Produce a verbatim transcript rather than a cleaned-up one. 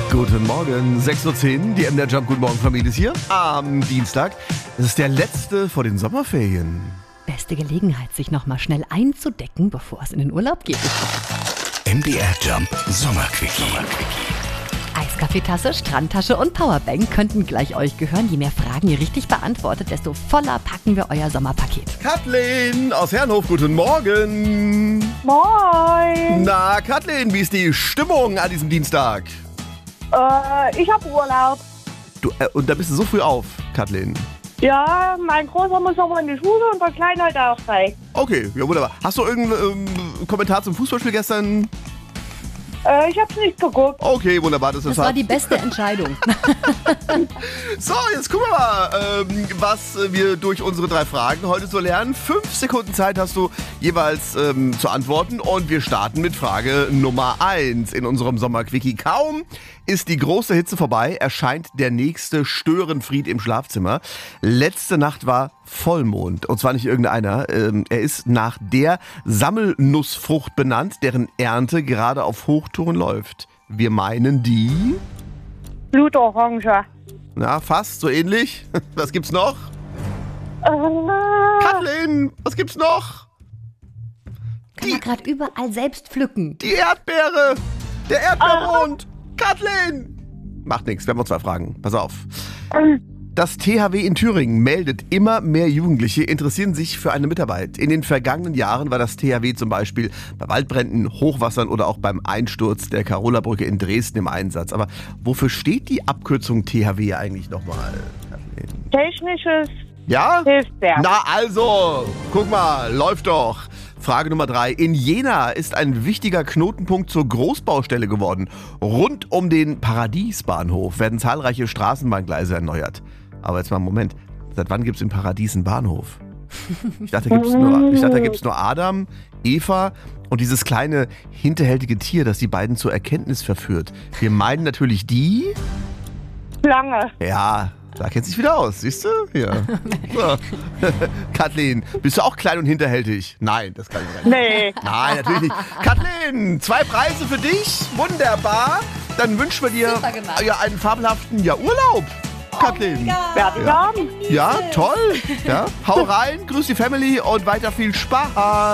Guten Morgen, sechs Uhr zehn, die M D R Jump Guten Morgen Familie ist hier am Dienstag. Es ist der letzte vor den Sommerferien. Beste Gelegenheit, sich nochmal schnell einzudecken, bevor es in den Urlaub geht. M D R Jump Sommerquickie. Eiskaffeetasse, Strandtasche und Powerbank könnten gleich euch gehören. Je mehr Fragen ihr richtig beantwortet, desto voller packen wir euer Sommerpaket. Kathleen aus Herrenhof, guten Morgen. Moin. Na, Kathleen, wie ist die Stimmung an diesem Dienstag? Äh, ich hab Urlaub. Du, äh, und da bist du so früh auf, Kathleen. Ja, mein Großer muss noch mal in die Schule und der Kleine heute auch frei. Okay, ja wunderbar. Hast du irgendeinen ähm, Kommentar zum Fußballspiel gestern? Äh, ich hab's nicht geguckt. Okay, wunderbar. Das, Das ist war halt- die beste Entscheidung. So, jetzt gucken wir mal, ähm, was wir durch unsere drei Fragen heute so lernen. Fünf Sekunden Zeit hast du jeweils ähm, zu antworten und wir starten mit Frage Nummer eins in unserem Sommerquickie. Kaum ist die große Hitze vorbei, erscheint der nächste Störenfried im Schlafzimmer. Letzte Nacht war Vollmond und zwar nicht irgendeiner. Ähm, er ist nach der Sammelnussfrucht benannt, deren Ernte gerade auf Hochtouren läuft. Wir meinen die... Blutorange. Na, fast so ähnlich. Was gibt's noch? Äh, Kathleen, was gibt's noch? Kann man gerade überall selbst pflücken. Die Erdbeere! Der Erdbeermond! Kathleen! Macht nichts, werden wir zwei fragen. Pass auf. Das T H W in Thüringen meldet, immer mehr Jugendliche interessieren sich für eine Mitarbeit. In den vergangenen Jahren war das T H W zum Beispiel bei Waldbränden, Hochwassern oder auch beim Einsturz der Carola-Brücke in Dresden im Einsatz. Aber wofür steht die Abkürzung T H W eigentlich nochmal? Kathleen? technisches Ja? Hilfswerk. Na also, guck mal, läuft doch. Frage Nummer drei. In Jena ist ein wichtiger Knotenpunkt zur Großbaustelle geworden. Rund um den Paradiesbahnhof werden zahlreiche Straßenbahngleise erneuert. Aber jetzt mal einen Moment. Seit wann gibt es im Paradies einen Bahnhof? Ich dachte, da gibt's nur, ich dachte, da gibt's nur Adam, Eva und dieses kleine hinterhältige Tier, das die beiden zur Erkenntnis verführt. Wir meinen natürlich die... Lange. Ja, da kennt sich wieder aus, siehst du? Ja. So. Kathleen, bist du auch klein und hinterhältig? Nein, das kann ich nicht. Nee. Nein, natürlich nicht. Kathleen, zwei Preise für dich. Wunderbar. Dann wünschen wir dir Super gemacht. ja, einen fabelhaften ja, Urlaub. Kathleen. Werde ich haben. Ja, toll. Ja. Hau rein, grüß die Family und weiter viel Spaß.